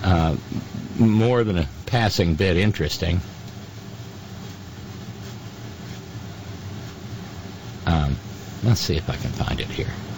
more than a passing bit interesting. Let's see if I can find it here.